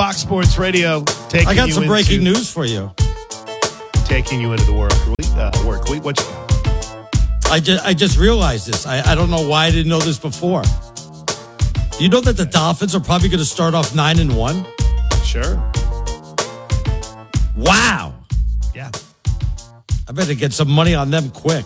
Fox Sports Radio. I got some breaking news for you. Taking you into the work week. What you got? I just realized this. I don't know why I didn't know this before. You know that the Dolphins are probably going to start off 9-1? Sure. Wow. Yeah. I better get some money on them quick.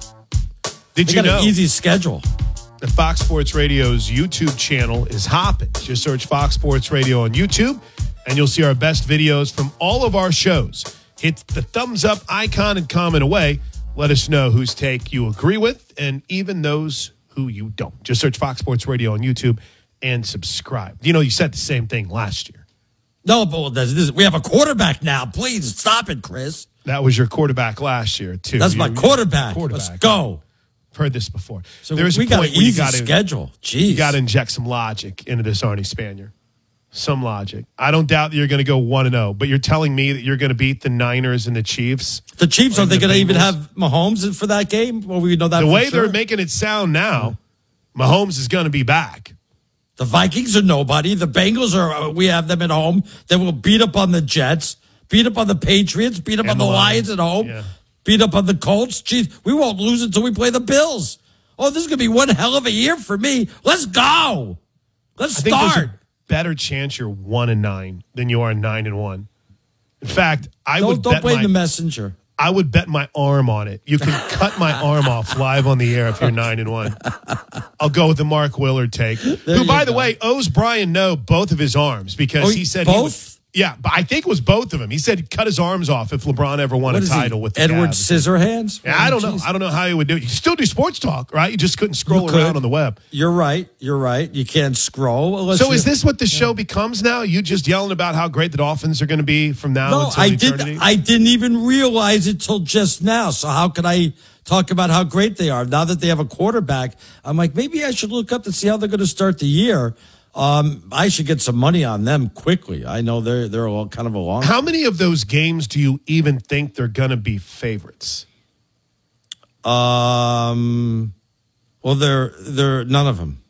Did you know an easy schedule? The Fox Sports Radio's YouTube channel is hopping. Just search Fox Sports Radio on YouTube, and you'll see our best videos from all of our shows. Hit the thumbs up icon and comment away. Let us know whose take you agree with, and even those who you don't. Just search Fox Sports Radio on YouTube and subscribe. You know, you said the same thing last year. No, but we have a quarterback now. Please stop it, Chris. That was your quarterback last year, too. That's my quarterback. Let's go. Heard this before. So we got an easy schedule. Jeez. You got to inject some logic into this Arnie Spanier. Some logic. I don't doubt that you're going to go 1-0, but you're telling me that you're going to beat the Niners and the Chiefs? The Chiefs, are they going to even have Mahomes for that game? Well, we know that the way sure. They're making it sound now, Mahomes is going to be back. The Vikings are nobody. The Bengals we have them at home. They will beat up on the Jets, beat up on the Patriots, beat up on the Lions at home. Yeah. Beat up on the Colts. Jeez, we won't lose until we play the Bills. Oh, this is going to be one hell of a year for me. Let's go. Let's start. I think there's a better chance you're 1-9 than you are 9-1. In fact, don't blame the messenger. I would bet my arm on it. You can cut my arm off live on the air if you're 9-1. I'll go with the Mark Willard take, who, by the way, owes Brian Noe both of his arms because he said both. Yeah, but I think it was both of them. He said he'd cut his arms off if LeBron ever won a title with the Edward Cavs. Scissorhands? Yeah, I don't know. I don't know how he would do it. You still do sports talk, right? You just couldn't scroll around on the web. You're right. You can't scroll. So is this what the show becomes now? You just yelling about how great the Dolphins are going to be from now until eternity? I didn't even realize it till just now. So how could I talk about how great they are? Now that they have a quarterback, I'm like, maybe I should look up to see how they're going to start the year. I should get some money on them quickly. I know they're all kind of a long. How many of those games do you even think they're going to be favorites? Well, they're none of them.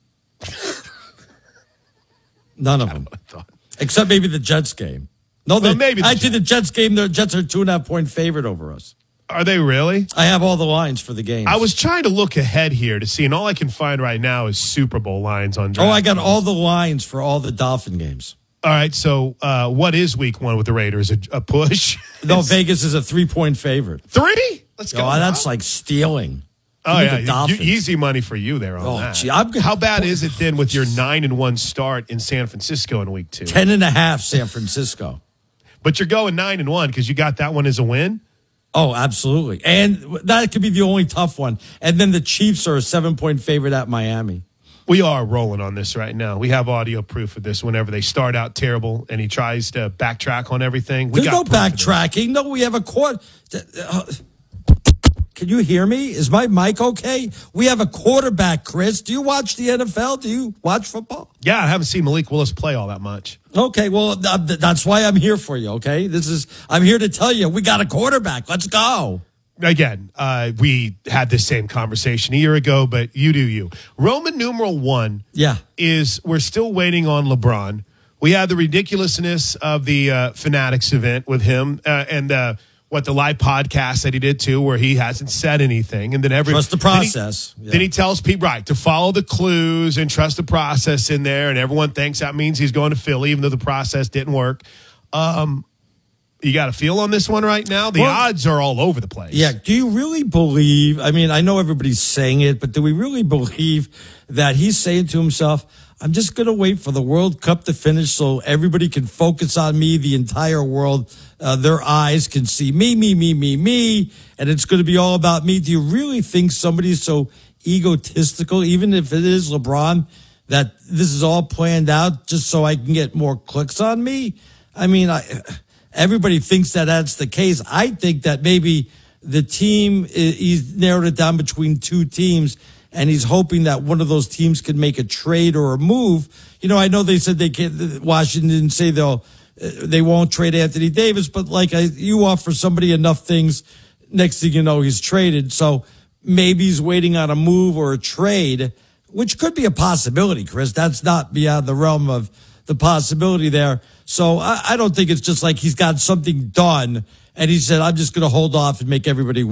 None of them, except maybe the Jets game. No, maybe the Jets game. The Jets are 2.5-point favorite over us. Are they really? I have all the lines for the games. I was trying to look ahead here to see, and all I can find right now is Super Bowl lines on DraftKings. I got all the lines for all the Dolphin games. All right, so what is week 1 with the Raiders? A push? No, Vegas is a 3-point favorite. 3? Let's go. Oh, that's like stealing. Oh, yeah. Easy money for you there on that. Gee, how bad is it then with your 9-1 start in San Francisco in week 2? 10.5 San Francisco. But you're going 9-1 because you got that one as a win? Oh, absolutely. And that could be the only tough one. And then the Chiefs are a 7-point favorite at Miami. We are rolling on this right now. We have audio proof of this whenever they start out terrible and he tries to backtrack on everything. There's no backtracking. No, we have a court. Can you hear me? Is my mic okay? We have a quarterback, Chris. Do you watch the NFL? Do you watch football? Yeah, I haven't seen Malik Willis play all that much. Okay, well, that's why I'm here for you, okay? I'm here to tell you, we got a quarterback. Let's go. Again, we had this same conversation a year ago, but you do you. Roman numeral 1 is we're still waiting on LeBron. We had the ridiculousness of the Fanatics event with him and the live podcast that he did too, where he hasn't said anything, and then trust the process. Then he tells people to follow the clues and trust the process in there, and everyone thinks that means he's going to Philly, even though the process didn't work. You got a feel on this one right now? The odds are all over the place. Yeah. Do you really believe? I mean, I know everybody's saying it, but do we really believe that he's saying to himself, I'm just going to wait for the World Cup to finish so everybody can focus on me, the entire world, their eyes can see me, and it's going to be all about me. Do you really think somebody's so egotistical, even if it is LeBron, that this is all planned out just so I can get more clicks on me? I mean, everybody thinks that that's the case. I think that maybe the team, he's narrowed it down between two teams, and he's hoping that one of those teams can make a trade or a move. You know, I know they said they can't, Washington didn't say they won't trade Anthony Davis, but you offer somebody enough things, next thing you know, he's traded. So maybe he's waiting on a move or a trade, which could be a possibility, Chris. That's not beyond the realm of the possibility there. So I don't think it's just like he's got something done and he said, I'm just going to hold off and make everybody